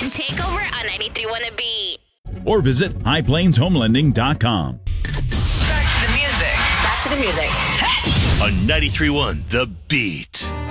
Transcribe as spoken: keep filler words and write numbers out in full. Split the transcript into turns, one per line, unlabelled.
Take over on ninety-three point one The Beat.
Or visit high plains home lending dot com.
Back to the music.
Back to the music.
On ninety-three point one The Beat.